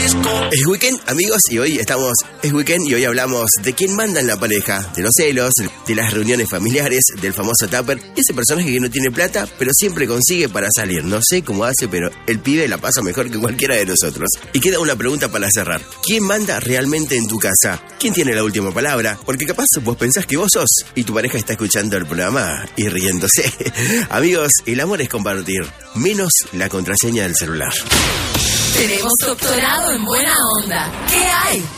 Es weekend, amigos, y hoy hablamos de quién manda en la pareja, de los celos, de las reuniones familiares, del famoso tupper, ese personaje que no tiene plata, pero siempre consigue para salir. No sé cómo hace, pero el pibe la pasa mejor que cualquiera de nosotros. Y queda una pregunta para cerrar. ¿Quién manda realmente en tu casa? ¿Quién tiene la última palabra? Porque capaz vos pensás que vos sos y tu pareja está escuchando el programa y riéndose. Amigos, el amor es compartir, menos la contraseña del celular. Tenemos doctorado en buena onda. ¿Qué hay?